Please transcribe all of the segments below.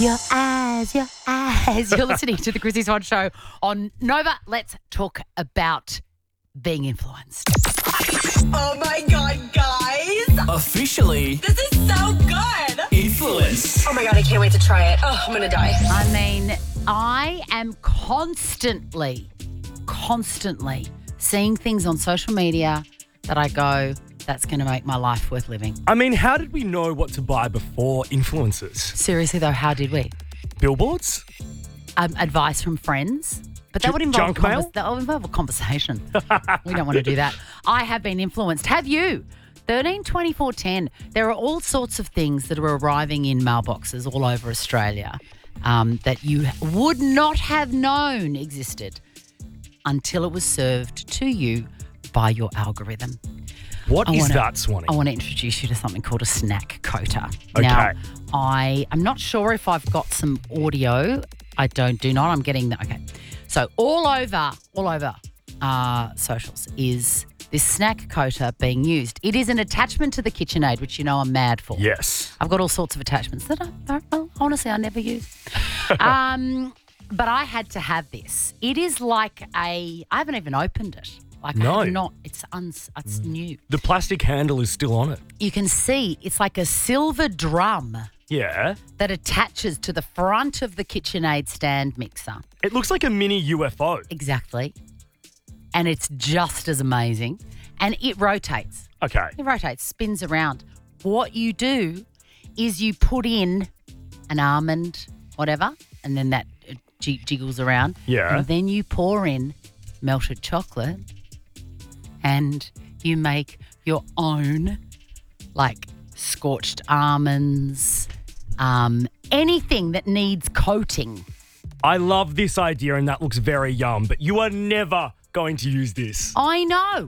Your eyes. You're listening to the Chrissy Swan Show on Nova. Let's talk about being influenced. Oh my God, guys. Officially This is so good. influenced. Oh my God, I can't wait to try it. Oh, I'm going to die. I mean, I am constantly seeing things on social media that I go, that's going to make my life worth living. I mean, how did we know what to buy before influencers? Seriously, though, how did we? Billboards? Advice from friends. But that would involve Junk mail? that would involve a conversation. We don't want to do that. I have been influenced. Have you? 13, 24, 10. There are all sorts of things that are arriving in mailboxes all over Australia that you would not have known existed until it was served to you by your algorithm. What is that, Swanee? I want to introduce you to something called a snack coater. Okay. Now, I'm not sure if I've got some audio. I do not. I'm getting that. Okay. So all over socials is this snack coater being used. It is an attachment to the KitchenAid, which you know I'm mad for. Yes. I've got all sorts of attachments that honestly I never use. But I had to have this. It is like I haven't even opened it. Like No. I have not. It's new. The plastic handle is still on it. You can see it's like a silver drum Yeah. that attaches to the front of the KitchenAid stand mixer. It looks like a mini UFO. Exactly. And it's just as amazing. And it rotates. Okay. It rotates, spins around. What you do is you put in an almond, whatever, and then that jiggles around. Yeah. And then you pour in melted chocolate and you make your own, like, scorched almonds, anything that needs coating. I love this idea and that looks very yum, but you are never going to use this. I know.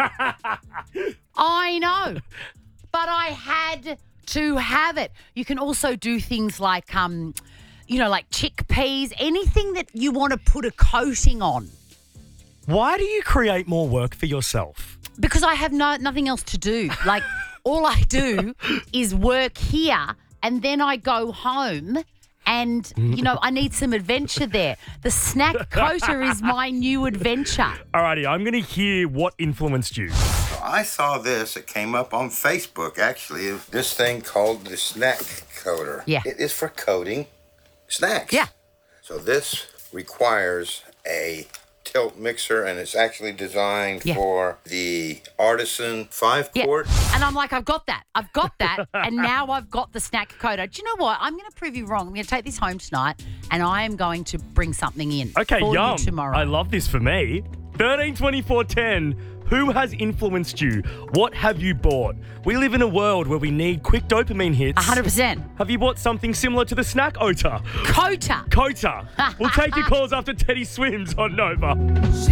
I know. But I had to have it. You can also do things like, like chickpeas, anything that you want to put a coating on. Why do you create more work for yourself? Because I have nothing else to do. Like, all I do is work here and then I go home and, I need some adventure there. The snack coater is my new adventure. Alrighty, I'm going to hear what influenced you. I saw this. It came up on Facebook, actually. This thing called the snack coater. Yeah. It is for coating snacks. Yeah. So this requires a tilt mixer, and it's actually designed for the Artisan 5-quart. And I'm like, I've got that, and now I've got the snack coater. Do you know what? I'm going to prove you wrong. I'm going to take this home tonight, and I am going to bring something in Okay, for yum. you tomorrow. I love this for me. 13, 24, 10. Who has influenced you? What have you bought? We live in a world where we need quick dopamine hits. 100%. Have you bought something similar to the snack coater? Coater. We'll take your calls after Teddy Swims on Nova.